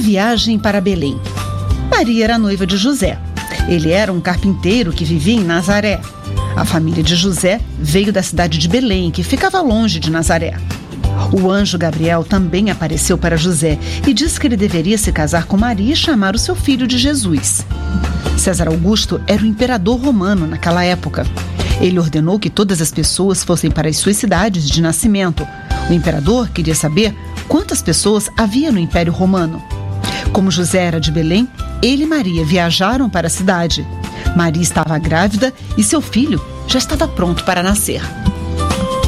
viagem para Belém. Maria era noiva de José. Ele era um carpinteiro que vivia em Nazaré. A família de José veio da cidade de Belém, que ficava longe de Nazaré. O anjo Gabriel também apareceu para José e disse que ele deveria se casar com Maria e chamar o seu filho de Jesus. César Augusto era o imperador romano naquela época. Ele ordenou que todas as pessoas fossem para as suas cidades de nascimento. O imperador queria saber quantas pessoas havia no Império Romano. Como José era de Belém, ele e Maria viajaram para a cidade. Maria estava grávida e seu filho já estava pronto para nascer.